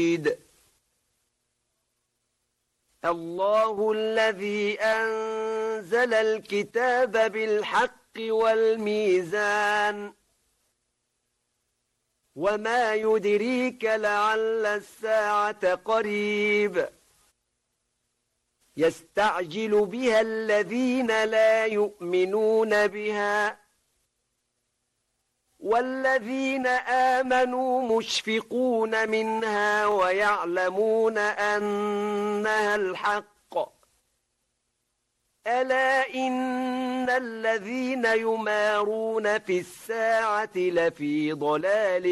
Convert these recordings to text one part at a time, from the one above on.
الله الذي أنزل الكتاب بالحق والميزان وما يدريك لعل الساعة قريب يستعجل بها الذين لا يؤمنون بها والذين آمنوا مشفقون منها ويعلمون أنها الحق ألا إن الذين يمارون في الساعة لفي ضلال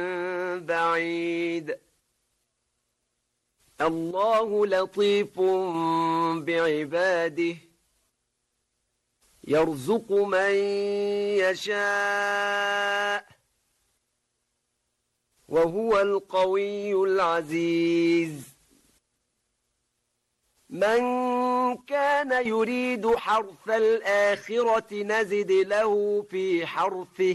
بعيد الله لطيف بعباده يرزق من يشاء وهو القوي العزيز من كان يريد حرث الآخرة نزد له في حرثه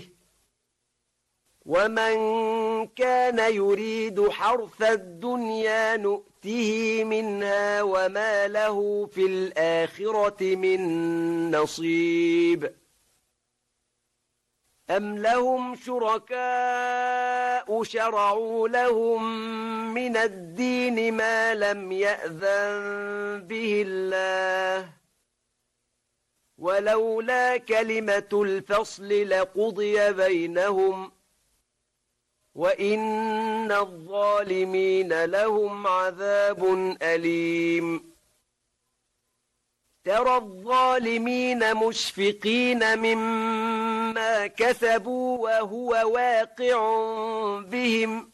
ومن كان يريد حرث الدنيا نؤته منها وما له في الآخرة من نصيب أم لهم شركاء شرعوا لهم من الدين ما لم يأذن به الله ولولا كلمة الفصل لقضي بينهم وإن الظالمين لهم عذاب أليم ترى الظالمين مشفقين مما كسبوا وهو واقع بهم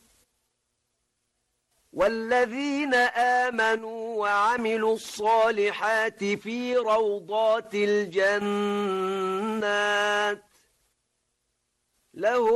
والذين آمنوا وعملوا الصالحات في روضات الجنات لهم